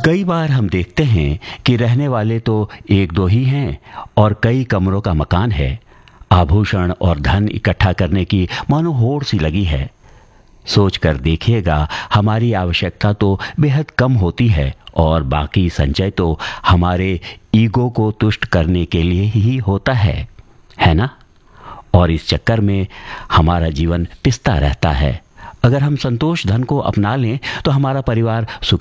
कई बार हम देखते हैं कि रहने वाले तो एक दो ही हैं और कई कमरों का मकान है। आभूषण और धन इकट्ठा करने की मानो होड़ सी लगी है। सोच कर देखिएगा, हमारी आवश्यकता तो बेहद कम होती है और बाकी संचय तो हमारे ईगो को तुष्ट करने के लिए ही होता है ना? और इस चक्कर में हमारा जीवन पिसता रहता है। अगर हम संतोष धन को अपना लें तो हमारा परिवार सुख